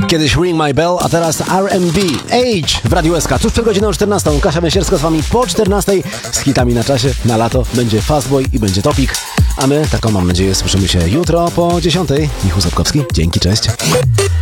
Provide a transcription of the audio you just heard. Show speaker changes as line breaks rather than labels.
Kiedyś Ring My Bell, a teraz R&B. Age w Radiu SK. Tuż przed godziną 14. Kasia Węsierska z wami po 14. Z hitami na czasie. Na lato będzie Fastboy i będzie Topik. A my, taką mam nadzieję, słyszymy się jutro po 10. Michał Sapkowski. Dzięki, cześć.